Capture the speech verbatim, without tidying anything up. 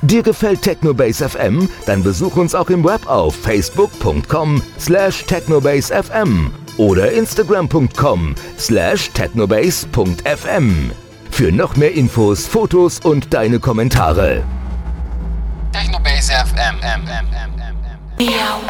Dir gefällt Technobase F M? Dann besuch uns auch im Web auf facebook punkt com slash technobase f m oder instagram punkt com slash technobase punkt f m für noch mehr Infos, Fotos und deine Kommentare. Technobase F M.